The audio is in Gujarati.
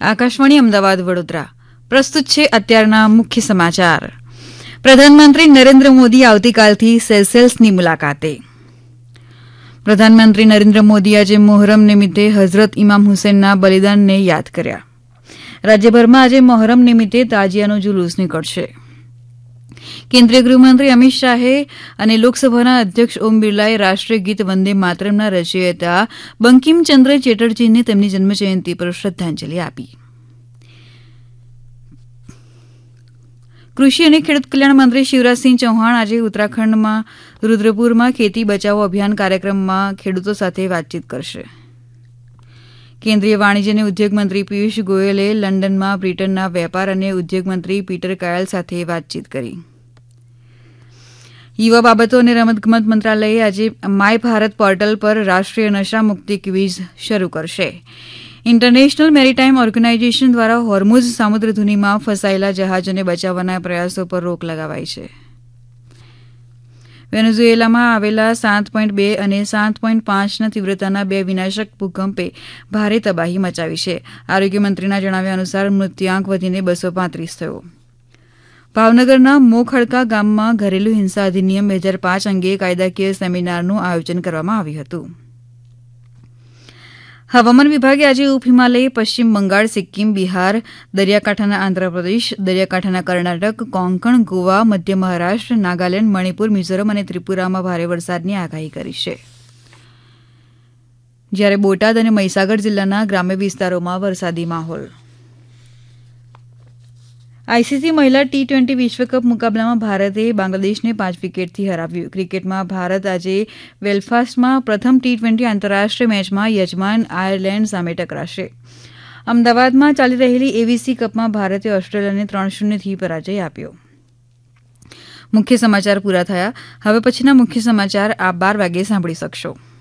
આકાશવાણી અમદાવાદ વડોદરા પ્રસ્તુત છે અત્યારના મુખ્ય સમાચાર. પ્રધાનમંત્રી નરેન્દ્ર મોદી આવતીકાલથી સેશેલ્સની મુલાકાતે. પ્રધાનમંત્રી નરેન્દ્ર મોદી આજે મોહરમ નિમિત્તે હઝરત ઇમામ હુસૈનના બલિદાનને યાદ કર્યા. રાજ્યભરમાં આજે મોહરમ નિમિત્તે તાજિયાનો જુલુસ નીકળશે. કેન્દ્રીય ગૃહમંત્રી અમિત શાહે અને લોકસભાના અધ્યક્ષ ઓમ બિરલાએ રાષ્ટ્રીય ગીત વંદે માતરમના રચયિતા બંકિમચંદ્ર ચેટર્જીને તેમની જન્મજયંતિ પર શ્રદ્ધાંજલિ આપી. કૃષિ અને ખેડૂત કલ્યાણ મંત્રી શિવરાજસિંહ ચૌહાણ આજે ઉત્તરાખંડમાં રૂદ્રપુરમાં ખેતી બચાવો અભિયાન કાર્યક્રમમાં ખેડૂતો સાથે વાતચીત કરશે. કેન્દ્રીય વાણિજ્ય અને ઉદ્યોગ મંત્રી પિયુષ ગોયલે લંડનમાં બ્રિટનના વેપાર અને ઉદ્યોગ મંત્રી પીટર કાયલ સાથે વાતચીત કરી. યુવા બાબતો અને રમતગમત મંત્રાલયે આજે માય ભારત પોર્ટલ પર રાષ્ટ્રીય નશા મુક્તિ ક્વિઝ શરૂ કરશે. ઇન્ટરનેશનલ મેરીટાઇમ ઓર્ગેનાઇઝેશન દ્વારા હોર્મુઝ સામુદ્રધુનીમાં ફસાયેલા જહાજોને બચાવવાના પ્રયાસો પર રોક લગાવાઈ છે. વેનેઝુએલામાં આવેલા 7.2 અને 7.5ના તીવ્રતાના 2 વિનાશક ભૂકંપે ભારે તબાહી મચાવી છે. આરોગ્ય મંત્રીના જણાવ્યા અનુસાર મૃત્યુઆંક વધીને 235 થયો. ભાવનગરના મોખડકા ગામમાં ઘરેલુ હિંસા અધિનિયમ 2005 અંગે કાયદાકીય સેમિનારનું આયોજન કરવામાં આવ્યું હતું. હવામાન વિભાગે આજે ઉપ હિમાલય, પશ્ચિમ બંગાળ, સિક્કિમ, બિહાર, દરિયાકાંઠાના આંધ્રપ્રદેશ, દરિયાકાંઠાના કર્ણાટક, કોંકણ, ગોવા, મધ્ય મહારાષ્ટ્ર, નાગાલેન્ડ, મણિપુર, મિઝોરમ અને ત્રિપુરામાં ભારે વરસાદની આગાહી કરી છે. જ્યારે બોટાદ અને મહીસાગર જિલ્લાના ગ્રામ્ય વિસ્તારોમાં વરસાદી માહોલ. આઈસીસી મહિલા ટી20 વિશ્વકપ મુકાબલામાં ભારતે બાંગ્લાદેશને 5 વિકેટથી હરાવ્યું. ક્રિકેટમાં ભારત આજે બેલફાસ્ટમાં પ્રથમ ટી20 આંતરરાષ્ટ્રીય મેચમાં યજમાન આયર્લેન્ડ સામે ટકરાશે. અમદાવાદમાં ચાલી રહેલી એવીસી કપમાં ભારતે ઓસ્ટ્રેલિયાને 3-0થી પરાજય આપ્યો. મુખ્ય સમાચાર પૂરા થયા. હવે પછીના મુખ્ય સમાચાર આપ 12 વાગે સાંભળી શકશો.